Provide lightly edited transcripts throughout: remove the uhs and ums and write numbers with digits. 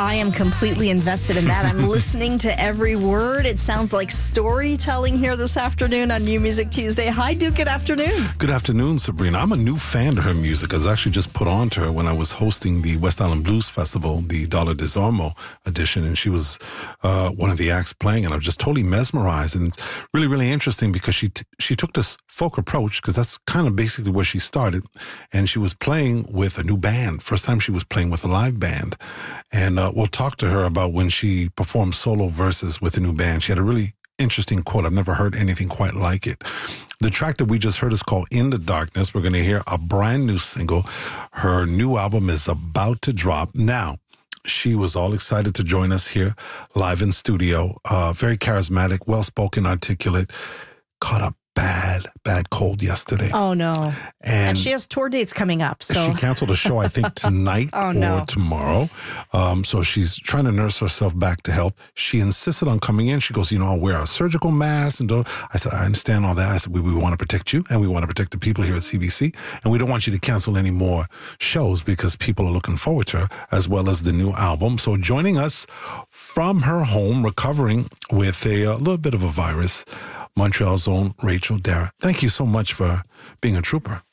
I am completely invested in that. I'm listening to every word. It sounds like storytelling here this afternoon on New Music Tuesday. Hi, Duke. Good afternoon. Good afternoon, Sabrina. I'm a new fan of her music. I was actually just put on to her when I was hosting the West Island Blues Festival, the Dollar Desormo edition, and she was one of the acts playing, and I was just totally mesmerized. And it's really, really interesting because she took this folk approach, because that's kind of basically where she started, and she was playing with a new band. First time she was playing with a live band. And we'll talk to her about when she performed solo verses with a new band. She had a really interesting quote. I've never heard anything quite like it. The track that we just heard is called In the Darkness. We're going to hear a brand new single. Her new album is about to drop. Now, she was all excited to join us here live in studio. Very charismatic, well-spoken, articulate. Caught a bad cold yesterday. Oh, no. And she has tour dates coming up. So she canceled a show, I think, tonight or tomorrow. So she's trying to nurse herself back to health. She insisted on coming in. She goes, I'll wear a surgical mask. And I said, I understand all that. I said, we want to protect you, and we want to protect the people here at CBC. And we don't want you to cancel any more shows because people are looking forward to her, as well as the new album. So joining us from her home, recovering with a little bit of a virus, Montreal's own Rachel Dara. Thank you so much for being a trooper.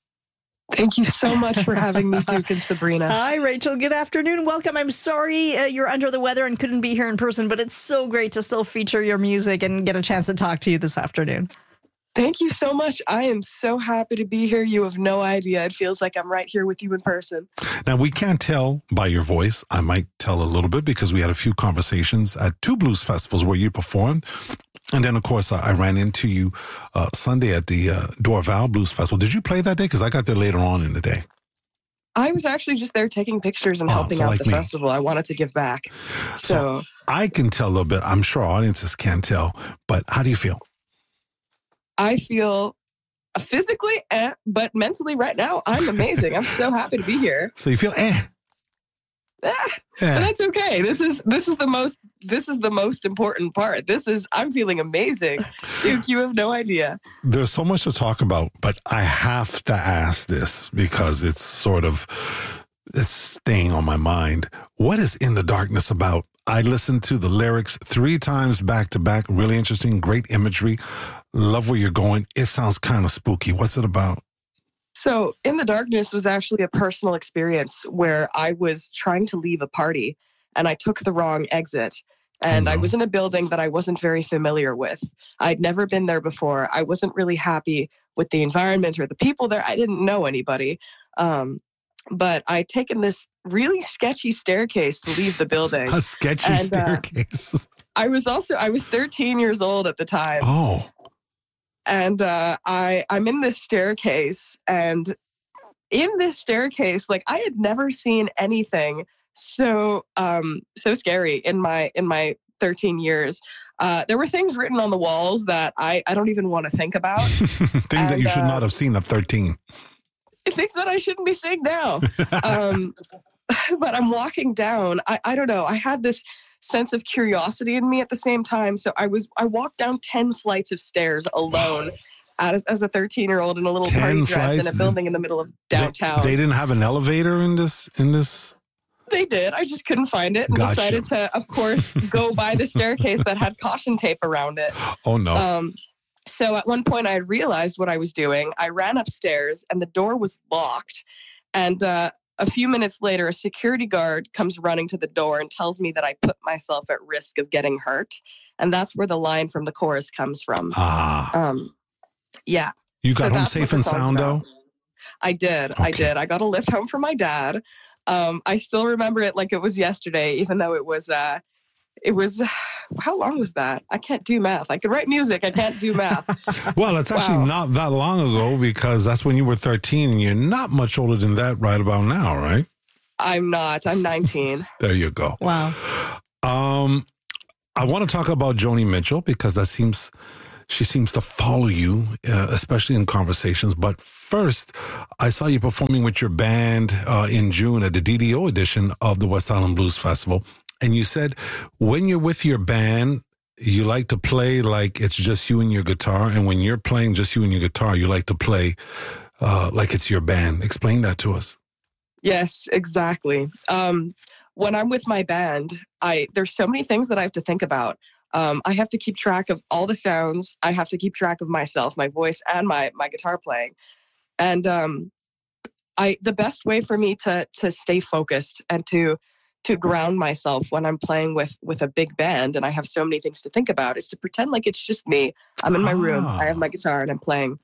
Thank you so much for having me, Duke and Sabrina. Hi, Rachel. Good afternoon. Welcome. I'm sorry you're under the weather and couldn't be here in person, but it's so great to still feature your music and get a chance to talk to you this afternoon. Thank you so much. I am so happy to be here. You have no idea. It feels like I'm right here with you in person. Now, we can't tell by your voice. I might tell a little bit because we had a few conversations at two blues festivals where you performed. And then, of course, I ran into you Sunday at the Dorval Blues Festival. Did you play that day? Because I got there later on in the day. I was actually just there taking pictures and helping out the festival. I wanted to give back. So I can tell a little bit. I'm sure audiences can't tell. But how do you feel? I feel physically, but mentally right now, I'm amazing. I'm so happy to be here. So you feel But that's okay. This is the most important part. I'm feeling amazing. Duke, you have no idea. There's so much to talk about, but I have to ask this because it's staying on my mind. What is In the Darkness about? I listened to the lyrics 3 times back to back. Really interesting, great imagery. Love where you're going. It sounds kind of spooky. What's it about? So In the Darkness was actually a personal experience where I was trying to leave a party and I took the wrong exit. And I was in a building that I wasn't very familiar with. I'd never been there before. I wasn't really happy with the environment or the people there. I didn't know anybody. But I'd taken this really sketchy staircase to leave the building. A sketchy staircase. I was 13 years old at the time. Oh. And I'm in this staircase, and in this staircase, like I had never seen anything so scary in my 13 years. There were things written on the walls that I don't even want to think about. Things that you should not have seen at 13. Things that I shouldn't be seeing now. But I'm walking down. I don't know. I had this sense of curiosity in me at the same time. So I walked down 10 flights of stairs alone as a 13-year-old in a little party dress in a building in the middle of downtown. They didn't have an elevator in this? They did. I just couldn't find it and decided to, of course, go by the staircase that had caution tape around it. Oh, no. So at one point I had realized what I was doing. I ran upstairs and the door was locked. And a few minutes later, a security guard comes running to the door and tells me that I put myself at risk of getting hurt. And that's where the line from the chorus comes from. Yeah. You got home safe and sound, though? I did. Okay. I did. I got a lift home from my dad. I still remember it like it was yesterday, even though it was, how long was that? I can't do math. I could write music. I can't do math. Well, it's actually not that long ago because that's when you were 13 and you're not much older than that right about now, right? I'm not. I'm 19. There you go. Wow. I want to talk about Joni Mitchell because she seems to follow you, especially in conversations. But first, I saw you performing with your band in June at the DDO edition of the West Island Blues Festival. And you said when you're with your band, you like to play like it's just you and your guitar. And when you're playing just you and your guitar, you like to play like it's your band. Explain that to us. Yes, exactly. when I'm with my band, there's so many things that I have to think about. I have to keep track of all the sounds. I have to keep track of myself, my voice, and my guitar playing. And the best way for me to stay focused and to ground myself when I'm playing with a big band and I have so many things to think about is to pretend like it's just me. I'm in my room. I have my guitar and I'm playing.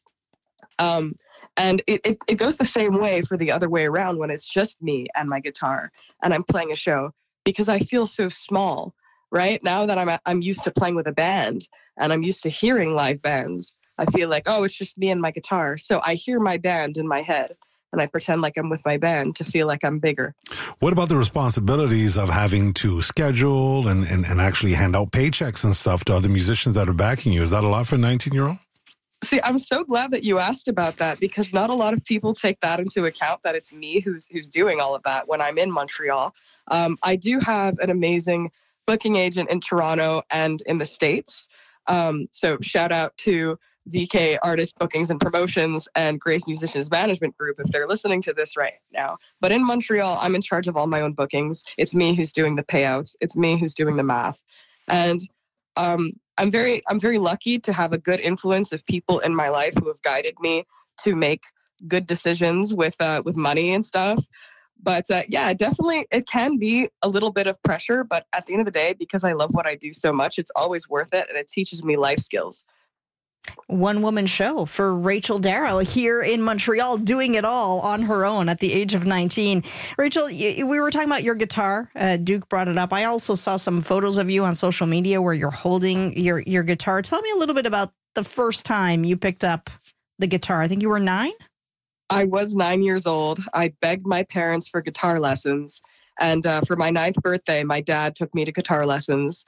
And it goes the same way for the other way around when it's just me and my guitar and I'm playing a show, because I feel so small. Right now that I'm used to playing with a band and I'm used to hearing live bands, I feel like, oh, it's just me and my guitar. So I hear my band in my head and I pretend like I'm with my band to feel like I'm bigger. What about the responsibilities of having to schedule and actually hand out paychecks and stuff to other musicians that are backing you? Is that a lot for a 19-year-old? See, I'm so glad that you asked about that, because not a lot of people take that into account, that it's me who's doing all of that when I'm in Montreal. I do have an amazing booking agent in Toronto and in the States. So shout out to VK Artist Bookings and Promotions and Grace Musicians Management Group if they're listening to this right now. But in Montreal, I'm in charge of all my own bookings. It's me who's doing the payouts. It's me who's doing the math. And I'm very lucky to have a good influence of people in my life who have guided me to make good decisions with money and stuff. But yeah, definitely it can be a little bit of pressure. But at the end of the day, because I love what I do so much, it's always worth it. And it teaches me life skills. One woman show for Rachel Darrow here in Montreal, doing it all on her own at the age of 19. Rachel, we were talking about your guitar. Duke brought it up. I also saw some photos of you on social media where you're holding your guitar. Tell me a little bit about the first time you picked up the guitar. I think you were 9? I was 9 years old. I begged my parents for guitar lessons. And for my 9th birthday, my dad took me to guitar lessons.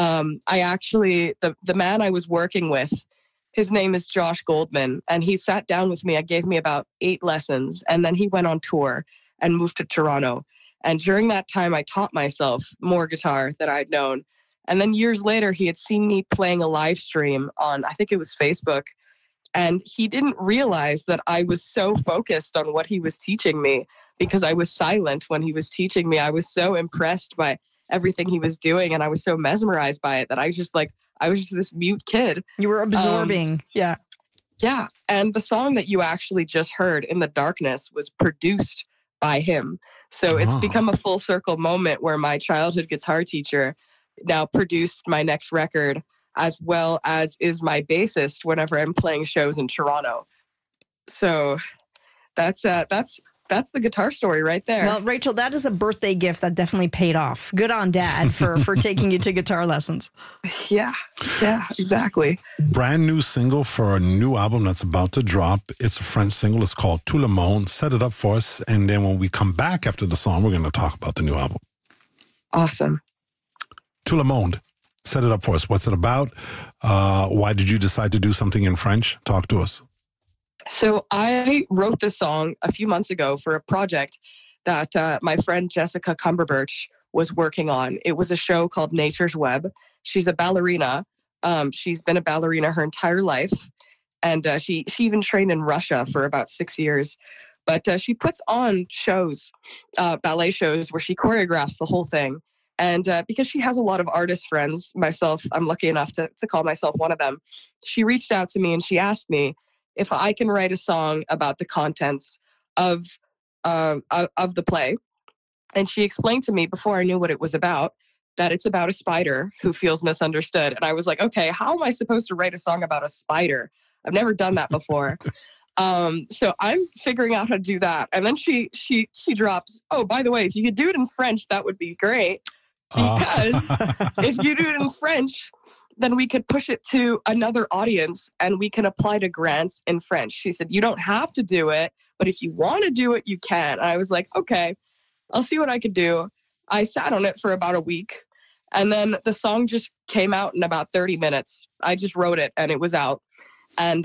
The man I was working with, his name is Josh Goldman, and he sat down with me. I gave me about 8 lessons, and then he went on tour and moved to Toronto. And during that time, I taught myself more guitar than I'd known. And then years later, he had seen me playing a live stream on, I think it was Facebook, and he didn't realize that I was so focused on what he was teaching me because I was silent when he was teaching me. I was so impressed by everything he was doing, and I was so mesmerized by it that I was just this mute kid. You were absorbing. Yeah. Yeah. And the song that you actually just heard, In the Darkness, was produced by him. So it's become a full circle moment where my childhood guitar teacher now produced my next record, as well as is my bassist whenever I'm playing shows in Toronto. So that's the guitar story right there. Well, Rachel, that is a birthday gift that definitely paid off. Good on Dad for taking you to guitar lessons. Yeah, exactly. Brand new single for a new album that's about to drop. It's a French single. It's called Tout le monde. Set it up for us. And then when we come back after the song, we're going to talk about the new album. Awesome. Tout le monde. Set it up for us. What's it about? Why did you decide to do something in French? Talk to us. So I wrote this song a few months ago for a project that my friend Jessica Cumberbirch was working on. It was a show called Nature's Web. She's a ballerina. She's been a ballerina her entire life. And she even trained in Russia for about 6 years. But she puts on shows, ballet shows, where she choreographs the whole thing. And because she has a lot of artist friends, myself, I'm lucky enough to call myself one of them. She reached out to me and she asked me if I can write a song about the contents of the play. And she explained to me before I knew what it was about, that it's about a spider who feels misunderstood. And I was like, okay, how am I supposed to write a song about a spider? I've never done that before. So I'm figuring out how to do that. And then she drops, oh, by the way, if you could do it in French, that would be great. Because if you do it in French, then we could push it to another audience and we can apply to grants in French. She said, you don't have to do it, but if you want to do it, you can. And I was like, okay, I'll see what I could do. I sat on it for about a week, and then the song just came out in about 30 minutes. I just wrote it and it was out. And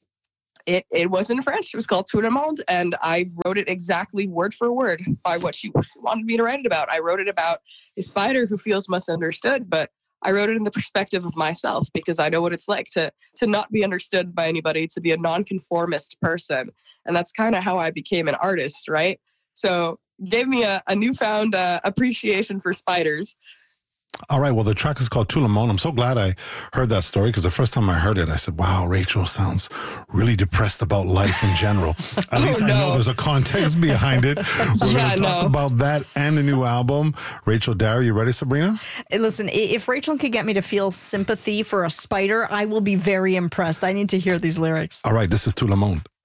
it was in French. It was called Tout le monde, and I wrote it exactly word for word by what she wanted me to write it about. I wrote it about a spider who feels misunderstood, but I wrote it in the perspective of myself because I know what it's like to not be understood by anybody, to be a nonconformist person. And that's kind of how I became an artist, right? So gave me a newfound appreciation for spiders. All right. Well, the track is called Tout le Monde. I'm so glad I heard that story because the first time I heard it, I said, wow, Rachel sounds really depressed about life in general. At least I know there's a context behind it. We're going to talk about that and the new album. Rachel Darrow, you ready, Sabrina? Listen, if Rachel could get me to feel sympathy for a spider, I will be very impressed. I need to hear these lyrics. All right. This is Tout le Monde.